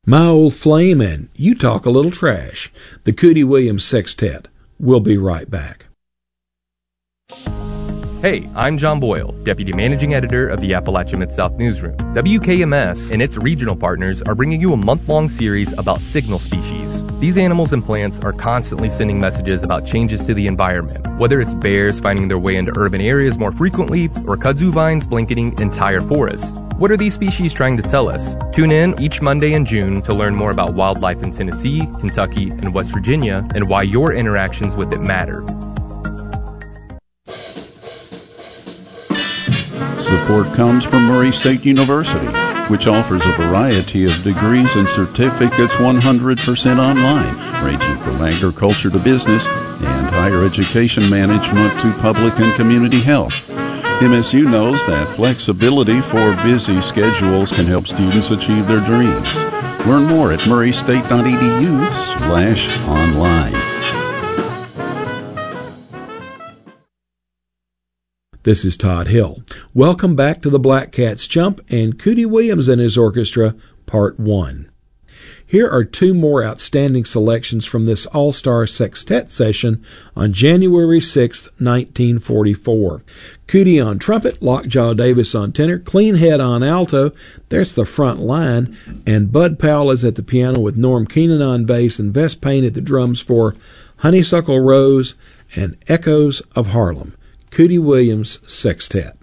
My Old Flame and You Talk a Little Trash, the Cootie Williams Sextet. We'll be right back. Hey, I'm John Boyle, Deputy Managing Editor of the Appalachia Mid-South Newsroom. WKMS and its regional partners are bringing you a month-long series about signal species. These animals and plants are constantly sending messages about changes to the environment, whether it's bears finding their way into urban areas more frequently or kudzu vines blanketing entire forests. What are these species trying to tell us? Tune in each Monday in June to learn more about wildlife in Tennessee, Kentucky, and West Virginia and why your interactions with it matter. Support comes from Murray State University, which offers a variety of degrees and certificates 100% online, ranging from agriculture to business and higher education management to public and community health. MSU knows that flexibility for busy schedules can help students achieve their dreams. Learn more at murraystate.edu/online. This is Todd Hill. Welcome back to the Black Cats Jump and Cootie Williams and his orchestra, Part 1. Here are two more outstanding selections from this all-star sextet session on January 6, 1944. Cootie on trumpet, Lockjaw Davis on tenor, Cleanhead on alto, there's the front line, and Bud Powell is at the piano with Norm Keenan on bass and Vess Payne at the drums for Honeysuckle Rose and Echoes of Harlem. Cootie Williams Sextet.